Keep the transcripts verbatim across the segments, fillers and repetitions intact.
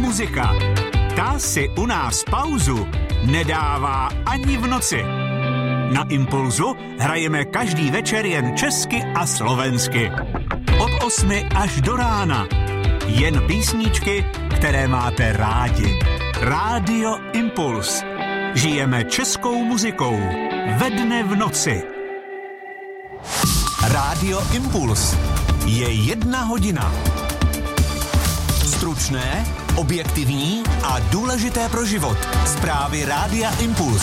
muzika. Ta si u nás pauzu nedává ani v noci. Na Impulzu hrajeme každý večer jen česky a slovensky. Od osmi až do rána. Jen písničky, které máte rádi. Rádio Impuls. Žijeme českou muzikou. Ve dne v noci. Rádio Impuls. Je jedna hodina. Stručné, objektivní a důležité pro život. Zprávy Rádia Impuls.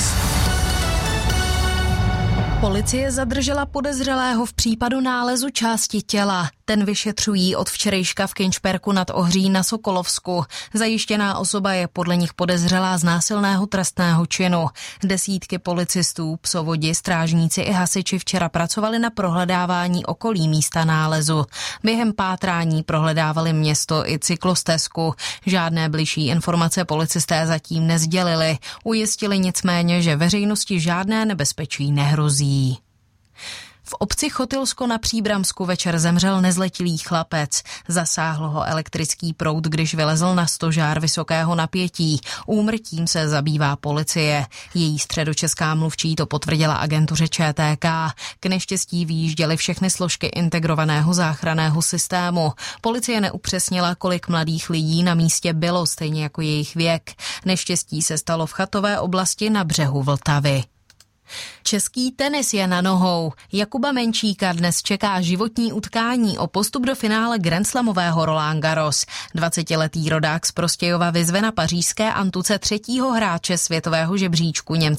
Policie zadržela podezřelého v případu nálezu části těla. Ten vyšetřují od včerejška v Kynšperku nad Ohří na Sokolovsku. Zajištěná osoba je podle nich podezřelá z násilného trestného činu. Desítky policistů, psovodi, strážníci i hasiči včera pracovali na prohledávání okolí místa nálezu. Během pátrání prohledávali město i cyklostezku. Žádné bližší informace policisté zatím nesdělili. Ujistili nicméně, že veřejnosti žádné nebezpečí nehrozí. V obci Chotilsko na Příbramsku večer zemřel nezletilý chlapec. Zasáhl ho elektrický proud, když vylezl na stožár vysokého napětí. Úmrtím se zabývá policie. Její středočeská mluvčí to potvrdila agentuře Č T K. K neštěstí vyjížděly všechny složky integrovaného záchranného systému. Policie neupřesnila, kolik mladých lidí na místě bylo, stejně jako jejich věk. Neštěstí se stalo v Chatové oblasti na břehu Vltavy. Český tenis je na nohou. Jakuba Menčíka dnes čeká životní utkání o postup do finále grandslamového Roland Garros. dvacetiletý rodák z Prostějova vyzve na pařížské Antuce třetího hráče světového žebříčku Němce